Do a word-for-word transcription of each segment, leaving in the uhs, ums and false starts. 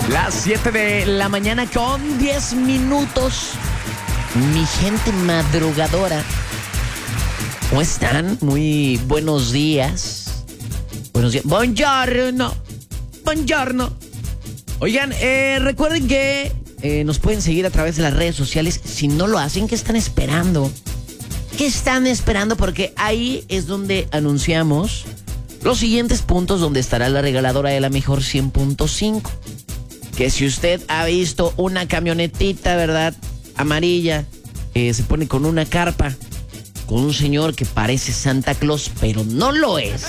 Las siete de la mañana con diez minutos. Mi gente madrugadora, ¿cómo están? Muy buenos días. Buenos días. Buongiorno. Buongiorno. Oigan, eh, recuerden que eh, nos pueden seguir a través de las redes sociales. Si no lo hacen, ¿qué están esperando? ¿Qué están esperando? Porque ahí es donde anunciamos los siguientes puntos donde estará la regaladora de la mejor cien punto cinco. Que si usted ha visto una camionetita, ¿verdad?, amarilla, eh, se pone con una carpa, con un señor que parece Santa Claus, pero no lo es.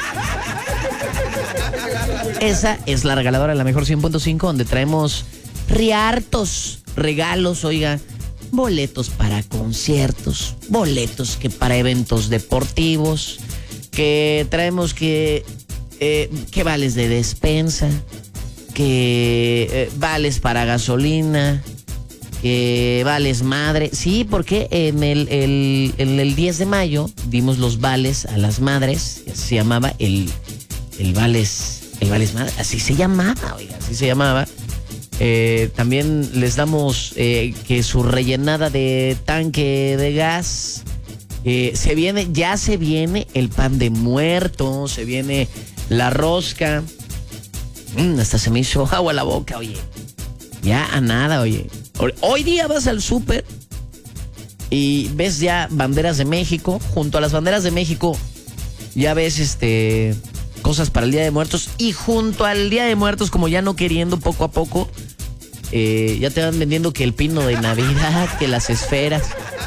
Esa es la regaladora de la mejor cien punto cinco, donde traemos riartos regalos, oiga. Boletos para conciertos, boletos que para eventos deportivos, que traemos que, eh, que vales de despensa, que eh, vales para gasolina, que vales madre. Sí, porque en el, el, en el diez de mayo dimos los vales a las madres, se llamaba el, el vales, el vales madre, así se llamaba, oiga, así se llamaba. Eh, también les damos eh, que su rellenada de tanque de gas, eh, se viene, ya se viene el pan de muerto, se viene la rosca. Mm, hasta se me hizo agua la boca, oye. Ya a nada, oye. Hoy día vas al súper y ves ya banderas de México. Junto a las banderas de México ya ves este cosas para el Día de Muertos. Y junto al Día de Muertos, como ya no queriendo, poco a poco, eh, ya te van vendiendo que el pino de Navidad, que las esferas.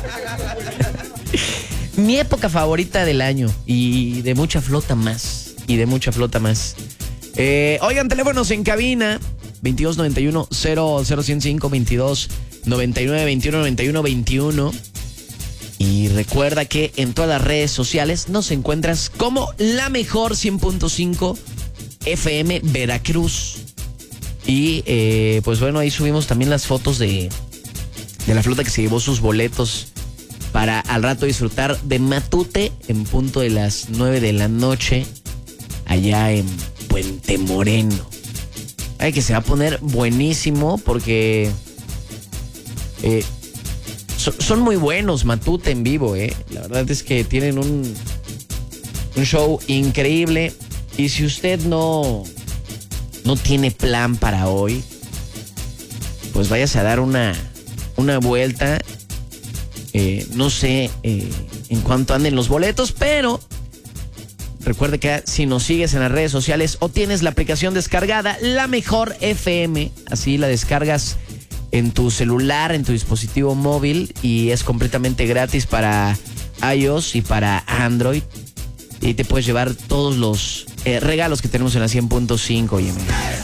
Mi época favorita del año. Y de mucha flota más. Y de mucha flota más. Eh, oigan, teléfonos en cabina: veintidós noventa y uno cero cero ciento cinco, veintidós noventa y nueve veintiuno noventa y uno veintiuno. Y recuerda que en todas las redes sociales nos encuentras como la mejor cien punto cinco F M Veracruz. Y eh, pues bueno, ahí subimos también las fotos de, de la flota que se llevó sus boletos para al rato disfrutar de Matute en punto de las nueve de la noche allá en Puente Moreno. Ay, que se va a poner buenísimo porque eh, so, son muy buenos Matute en vivo, eh. La verdad es que tienen un, un show increíble. Y si usted no, no tiene plan para hoy, pues váyase a dar una, una vuelta. Eh, no sé eh, en cuánto anden los boletos, pero recuerde que si nos sigues en las redes sociales o tienes la aplicación descargada, La Mejor F M, así la descargas en tu celular, en tu dispositivo móvil, y es completamente gratis para iOS y para Android. Y te puedes llevar todos los eh, regalos que tenemos en la cien punto cinco. Oye,